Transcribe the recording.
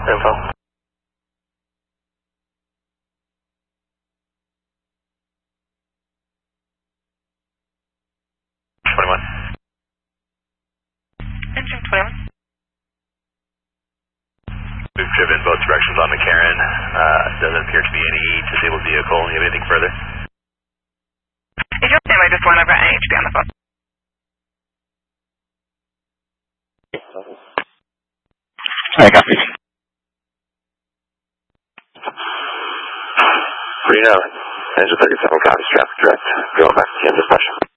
info. 21. Engine 21. We've driven both directions on McCarran. Doesn't appear to be any disabled vehicle. You have anything further? If you're standby, just one over, I need to be on the phone. I copy. 39. Engine 37 copies, traffic direct. Going back to the end of the session.